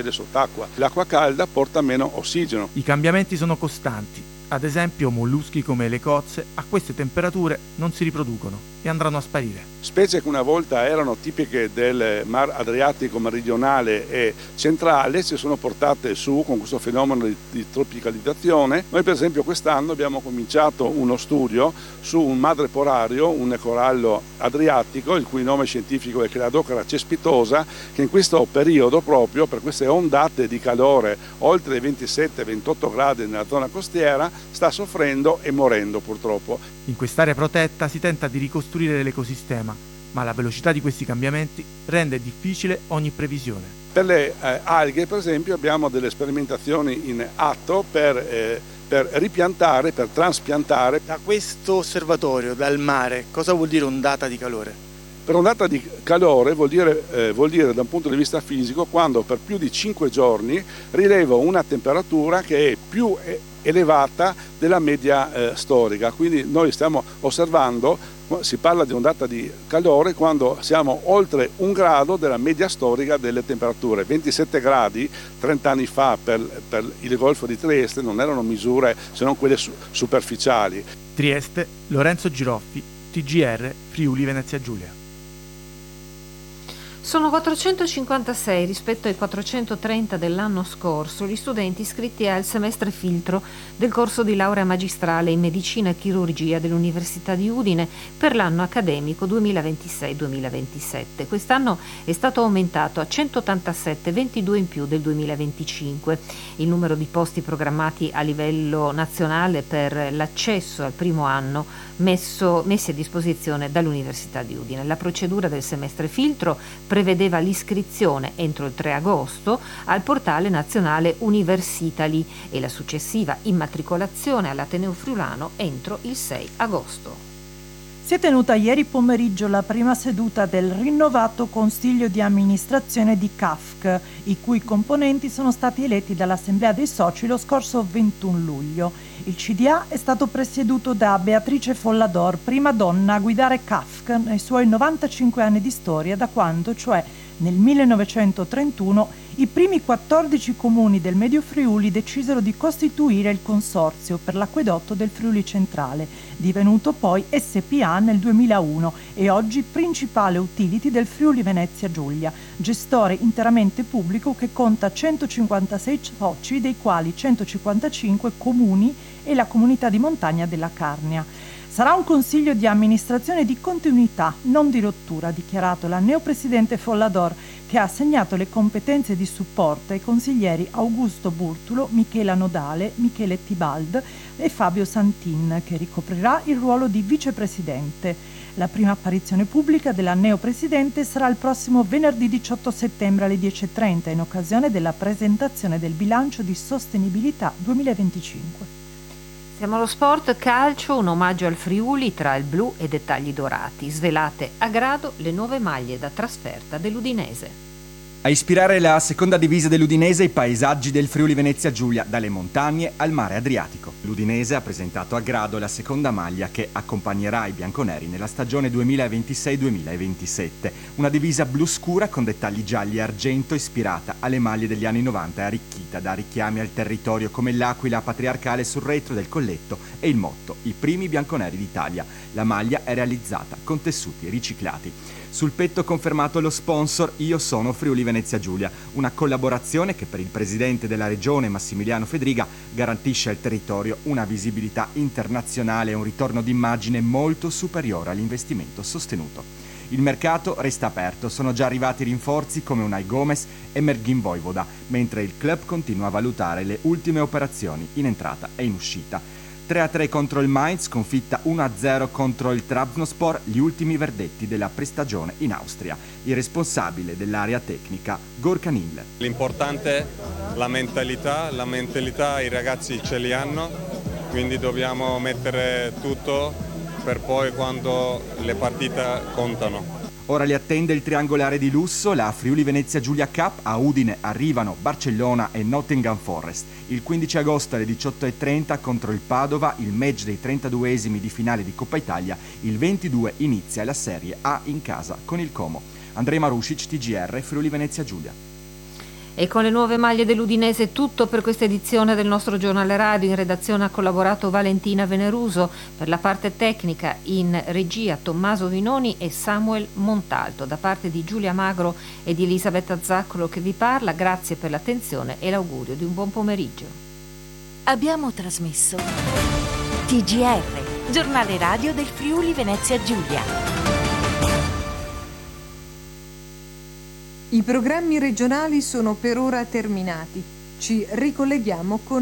vivere sott'acqua. L'acqua calda porta meno ossigeno. I cambiamenti sono costanti. Ad esempio, molluschi come le cozze a queste temperature non si riproducono e andranno a sparire. Specie che una volta erano tipiche del Mar Adriatico meridionale e centrale si sono portate su con questo fenomeno di tropicalizzazione. Noi per esempio quest'anno abbiamo cominciato uno studio su un madreporario, un corallo adriatico, il cui nome scientifico è Cladocera cespitosa, che in questo periodo, proprio per queste ondate di calore oltre i 27-28 gradi nella zona costiera, sta soffrendo e morendo purtroppo. In quest'area protetta si tenta di ricostruire l'ecosistema, ma la velocità di questi cambiamenti rende difficile ogni previsione. Per le alghe, per esempio, abbiamo delle sperimentazioni in atto per ripiantare, per traspiantare. Da questo osservatorio, dal mare, cosa vuol dire ondata di calore? Per ondata di calore vuol dire da un punto di vista fisico quando per più di 5 giorni rilevo una temperatura che è più elevata della media storica. Quindi noi stiamo osservando, si parla di ondata di calore quando siamo oltre 1 grado della media storica delle temperature. 27 gradi 30 anni fa per il Golfo di Trieste non erano misure se non quelle superficiali. Trieste, Lorenzo Giroffi, TGR, Friuli Venezia Giulia. Sono 456 rispetto ai 430 dell'anno scorso gli studenti iscritti al semestre filtro del corso di laurea magistrale in medicina e chirurgia dell'Università di Udine per l'anno accademico 2026-2027. Quest'anno è stato aumentato a 187, 22 in più del 2025. Il numero di posti programmati a livello nazionale per l'accesso al primo anno messi a disposizione dall'Università di Udine. La procedura del semestre filtro prevedeva l'iscrizione entro il 3 agosto al portale nazionale Universitali e la successiva immatricolazione all'Ateneo Friulano entro il 6 agosto. Si è tenuta ieri pomeriggio la prima seduta del rinnovato Consiglio di amministrazione di CAFC, i cui componenti sono stati eletti dall'Assemblea dei Soci lo scorso 21 luglio. Il CDA è stato presieduto da Beatrice Follador, prima donna a guidare CAFC nei suoi 95 anni di storia, da quando, cioè nel 1931, i primi 14 comuni del Medio Friuli decisero di costituire il Consorzio per l'acquedotto del Friuli Centrale, divenuto poi SPA nel 2001 e oggi principale utility del Friuli Venezia Giulia, gestore interamente pubblico che conta 156 soci, dei quali 155 comuni e la comunità di montagna della Carnia. Sarà un consiglio di amministrazione di continuità, non di rottura, ha dichiarato la neopresidente Follador, che ha assegnato le competenze di supporto ai consiglieri Augusto Burtulo, Michela Nodale, Michele Tibald e Fabio Santin, che ricoprirà il ruolo di vicepresidente. La prima apparizione pubblica della neopresidente sarà il prossimo venerdì 18 settembre alle 10:30 in occasione della presentazione del bilancio di sostenibilità 2025. Siamo allo sport calcio, un omaggio al Friuli tra il blu e dettagli dorati. Svelate a grado le nuove maglie da trasferta dell'Udinese. A ispirare la seconda divisa dell'Udinese i paesaggi del Friuli Venezia Giulia, dalle montagne al mare Adriatico. L'Udinese ha presentato a grado la seconda maglia che accompagnerà i bianconeri nella stagione 2026-2027. Una divisa blu scura con dettagli gialli e argento ispirata alle maglie degli anni 90 e arricchita da richiami al territorio come l'aquila patriarcale sul retro del colletto e il motto "I primi bianconeri d'Italia". La maglia è realizzata con tessuti riciclati. Sul petto confermato lo sponsor Io sono Friuli Venezia Giulia, una collaborazione che per il presidente della regione Massimiliano Fedriga garantisce al territorio una visibilità internazionale e un ritorno d'immagine molto superiore all'investimento sostenuto. Il mercato resta aperto, sono già arrivati rinforzi come Unai Gomez e Merghin Vojvoda, mentre il club continua a valutare le ultime operazioni in entrata e in uscita. 3-3 contro il Mainz, sconfitta 1-0 contro il Trabzonspor, gli ultimi verdetti della prestagione in Austria. Il responsabile dell'area tecnica, Gorkan Hill. L'importante è la mentalità i ragazzi ce li hanno, quindi dobbiamo mettere tutto per poi quando le partite contano. Ora li attende il triangolare di lusso, la Friuli Venezia Giulia Cup. A Udine arrivano Barcellona e Nottingham Forest. Il 15 agosto alle 18:30 contro il Padova, il match dei 32esimi di finale di Coppa Italia. Il 22 inizia la Serie A in casa con il Como. Andrej Marušić, TGR, Friuli Venezia Giulia. E con le nuove maglie dell'Udinese è tutto per questa edizione del nostro giornale radio. In redazione ha collaborato Valentina Veneruso, per la parte tecnica in regia Tommaso Vinoni e Samuel Montalto. Da parte di Giulia Magro e di Elisabetta Zaccolo che vi parla, grazie per l'attenzione e l'augurio di un buon pomeriggio. Abbiamo trasmesso TGR, giornale radio del Friuli Venezia Giulia. I programmi regionali sono per ora terminati. Ci ricolleghiamo con